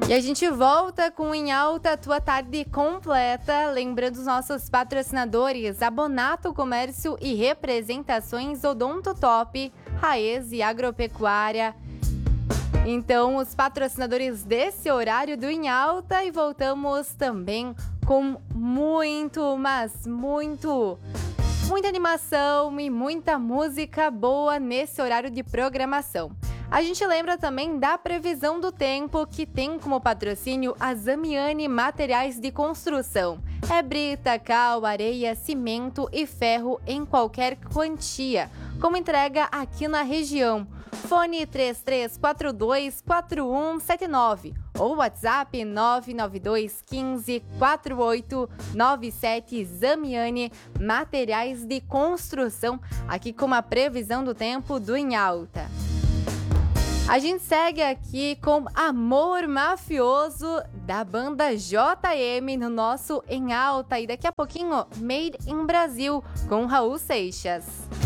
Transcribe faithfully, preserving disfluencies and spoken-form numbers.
E a gente volta com Em Alta, tua tarde completa. Lembrando os nossos patrocinadores: Abonato Comércio e Representações, Odonto Top, Raiz e Agropecuária. Então, os patrocinadores desse horário do Em Alta, e voltamos também com muito, mas muito, muita animação e muita música boa nesse horário de programação. A gente lembra também da previsão do tempo, que tem como patrocínio a Zamiani Materiais de Construção. É brita, cal, areia, cimento e ferro em qualquer quantia, com entrega aqui na região. Fone três três quatro dois quatro um sete nove ou WhatsApp nove nove dois um cinco quatro oito nove sete. Zamiani Materiais de Construção, aqui com a previsão do tempo do Em Alta. A gente segue aqui com Amor Mafioso, da banda J M, no nosso Em Alta. E daqui a pouquinho, Made in Brasil, com Raul Seixas.